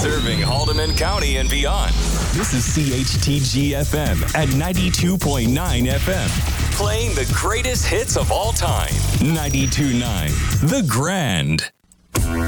Serving Haldeman County and beyond. This is CHTG-FM at 92.9 FM. Playing the greatest hits of all time. 92.9 The Grand.